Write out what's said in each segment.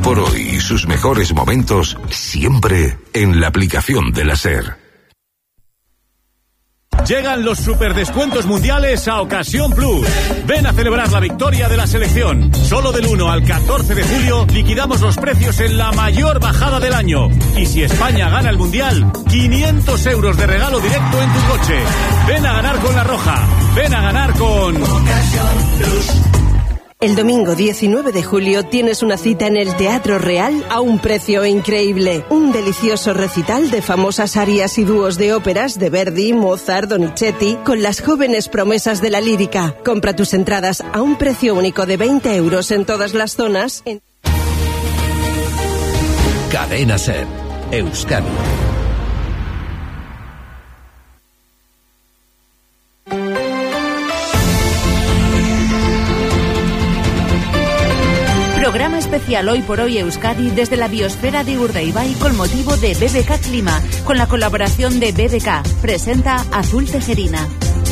por hoy y sus mejores momentos siempre en la aplicación de la SER. Llegan los superdescuentos mundiales a Ocasión Plus. Ven a celebrar la victoria de la selección. Solo del 1 al 14 de julio liquidamos los precios en la mayor bajada del año. Y si España gana el mundial, 500 euros de regalo directo en tu coche. Ven a ganar con La Roja. Ven a ganar con Ocasión Plus. El domingo 19 de julio tienes una cita en el Teatro Real a un precio increíble. Un delicioso recital de famosas arias y dúos de óperas de Verdi, Mozart, Donizetti, con las jóvenes promesas de la lírica. Compra tus entradas a un precio único de 20 euros en todas las zonas. Cadena SER, Euskadi. Programa especial Hoy por Hoy Euskadi desde la biosfera de Urdaibai con motivo de BBK Clima, con la colaboración de BBK. Presenta Azul Tejerina.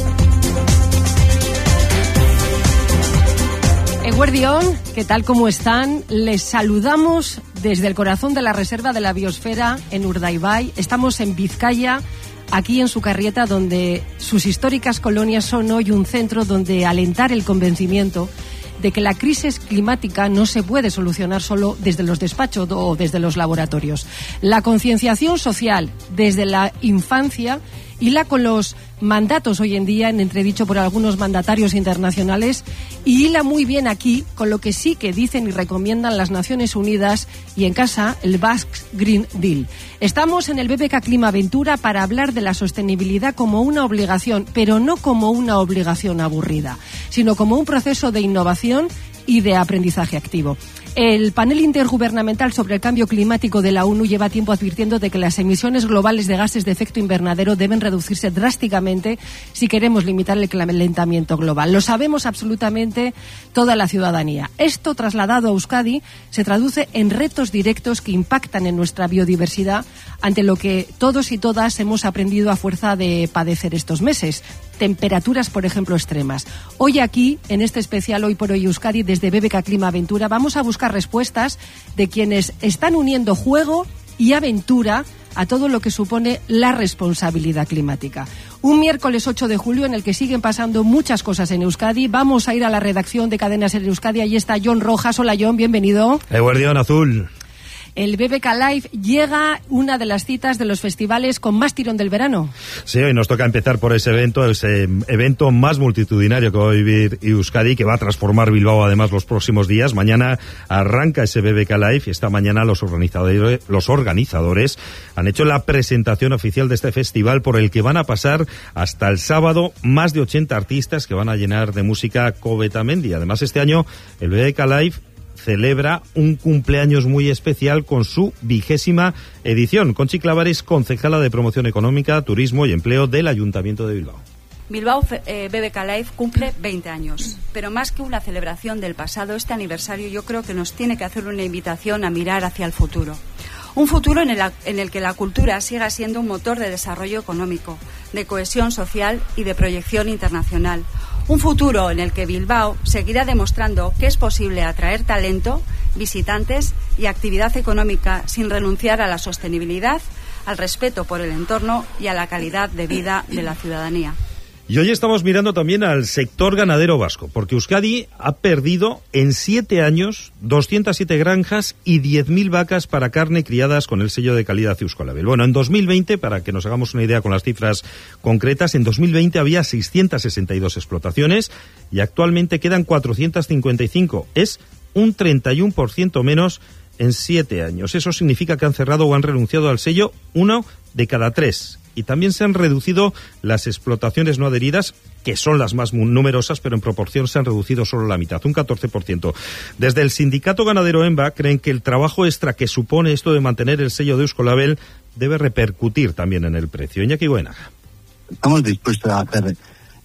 Eguerdión, ¿qué tal? ¿Cómo están? Les saludamos desde el corazón de la reserva de la biosfera en Urdaibai. Estamos en Vizcaya, aquí en Sukarrieta, donde sus históricas colonias son hoy un centro donde alentar el convencimiento de que la crisis climática no se puede solucionar solo desde los despachos o desde los laboratorios. La concienciación social desde la infancia hila con los mandatos hoy en día en entredicho por algunos mandatarios internacionales y hila muy bien aquí con lo que sí que dicen y recomiendan las Naciones Unidas y en casa el Basque Green Deal. Estamos en el BBK Clima Aventura para hablar de la sostenibilidad como una obligación, pero no como una obligación aburrida, sino como un proceso de innovación y de aprendizaje activo. El panel intergubernamental sobre el cambio climático de la ONU lleva tiempo advirtiendo de que las emisiones globales de gases de efecto invernadero deben reducirse drásticamente si queremos limitar el calentamiento global. Lo sabemos absolutamente toda la ciudadanía. Esto, trasladado a Euskadi, se traduce en retos directos que impactan en nuestra biodiversidad, ante lo que todos y todas hemos aprendido a fuerza de padecer estos meses. Temperaturas, por ejemplo, extremas. Hoy aquí, en este especial Hoy por Hoy Euskadi, desde BBK Clima Aventura, vamos a buscar respuestas de quienes están uniendo juego y aventura a todo lo que supone la responsabilidad climática. Un miércoles 8 de julio en el que siguen pasando muchas cosas en Euskadi. Vamos a ir a la redacción de Cadena SER Euskadi. Ahí está Jon Rojas. Hola, Jon, bienvenido. Guardián Azul. El BBK Live llega una de las citas de los festivales con más tirón del verano. Sí, hoy nos toca empezar por ese evento más multitudinario que va a vivir Euskadi, que va a transformar Bilbao además los próximos días. Mañana arranca ese BBK Live y esta mañana los organizadores han hecho la presentación oficial de este festival por el que van a pasar hasta el sábado más de 80 artistas que van a llenar de música Covetamendi. Además, este año el BBK Live celebra un cumpleaños muy especial con su 20ª edición. Conchi Clavares, concejala de Promoción Económica, Turismo y Empleo del Ayuntamiento de Bilbao. Bilbao BBK Live cumple 20 años, pero más que una celebración del pasado, este aniversario yo creo que nos tiene que hacer una invitación a mirar hacia el futuro. Un futuro en el que la cultura siga siendo un motor de desarrollo económico, de cohesión social y de proyección internacional. Un futuro en el que Bilbao seguirá demostrando que es posible atraer talento, visitantes y actividad económica sin renunciar a la sostenibilidad, al respeto por el entorno y a la calidad de vida de la ciudadanía. Y hoy estamos mirando también al sector ganadero vasco, porque Euskadi ha perdido en 7 años 207 granjas y 10.000 vacas para carne criadas con el sello de calidad Euskolabel. Bueno, en 2020, para que nos hagamos una idea con las cifras concretas, en 2020 había 662 explotaciones y actualmente quedan 455. Es un 31% menos en 7 años. Eso significa que han cerrado o han renunciado al sello 1 de cada 3. Y también se han reducido las explotaciones no adheridas, que son las más numerosas, pero en proporción se han reducido solo la mitad, un 14%. Desde el sindicato ganadero ENBA creen que el trabajo extra que supone esto de mantener el sello de Euskolabel debe repercutir también en el precio. Iñaki Goenaga. Estamos dispuestos a hacer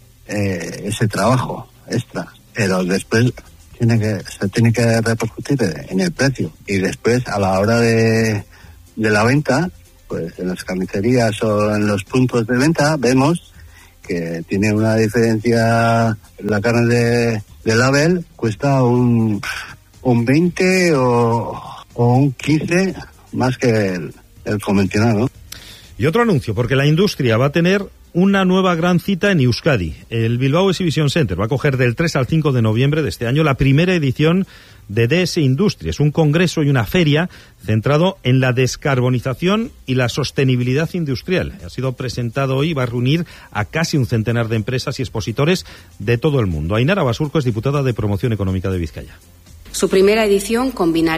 ese trabajo extra, pero después se tiene que repercutir en el precio. Y después, a la hora de la venta, pues en las carnicerías o en los puntos de venta vemos que tiene una diferencia. La carne de label cuesta un 20 o o un 15 más que el convencional, ¿no? Y otro anuncio, porque la industria va a tener una nueva gran cita en Euskadi. El Bilbao Exhibition Center va a acoger del 3 al 5 de noviembre de este año la primera edición de DS Industries, un congreso y una feria centrado en la descarbonización y la sostenibilidad industrial. Ha sido presentado hoy y va a reunir a casi un centenar de empresas y expositores de todo el mundo. Ainara Basurco es diputada de Promoción Económica de Vizcaya. Su primera edición combinará